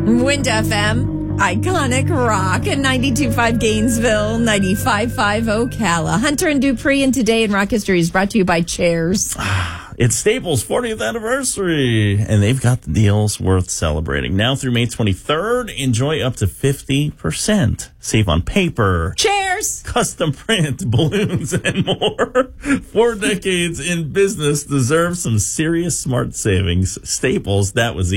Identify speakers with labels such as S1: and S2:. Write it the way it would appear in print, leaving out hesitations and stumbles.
S1: Wind FM, iconic rock at 92.5 Gainesville, 95.5 Ocala. Hunter and Dupree, and Today in Rock History is brought to you by Chairs.
S2: It's Staples' 40th anniversary, and they've got the deals worth celebrating. Now through May 23rd, enjoy up to 50%. Save on paper,
S1: Chairs,
S2: custom print, balloons, and more. 4 decades in business deserve some serious smart savings. Staples, that was